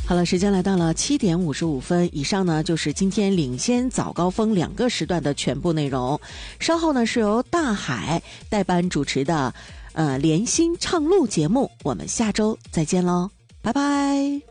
好了，时间来到了7点55分，以上呢就是今天领先早高峰2个时段的全部内容。稍后呢是由大海代班主持的连心畅路节目，我们下周再见喽，拜拜。